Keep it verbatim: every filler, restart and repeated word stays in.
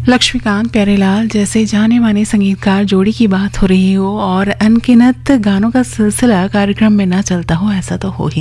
लक्ष्मीकांत, प्यारेलाल जैसे जाने माने संगीतकार जोड़ी की बात हो रही हो और अनगिनत गानों का सिलसिला कार्यक्रम में ना चलता हो, ऐसा तो हो ही